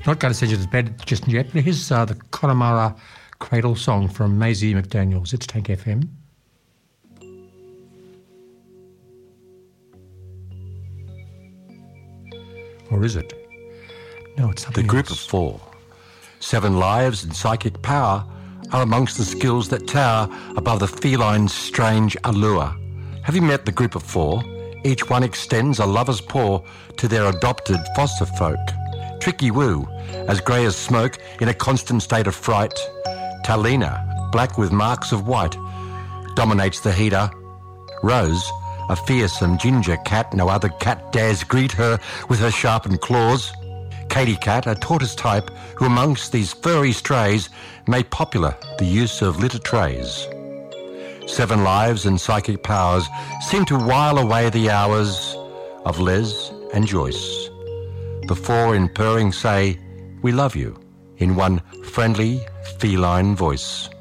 Not going to send you to bed just yet. Here's the Connemara Cradle Song from Maisie McDaniels. It's Tank FM. Or is it? No, it's something The group else. of 4. 7 lives and psychic power are amongst the skills that tower above the feline's strange allure. Have you met the group of 4? Each one extends a lover's paw to their adopted foster folk. Tricky Woo, as grey as smoke in a constant state of fright. Talina, black with marks of white, dominates the heater. Rose, a fearsome ginger cat, no other cat dares greet her with her sharpened claws. Katy Cat, a tortoise type who amongst these furry strays made popular the use of litter trays. 7 lives and psychic powers seem to while away the hours of Les and Joyce. The 4 in purring say, "We love you," in one friendly feline voice.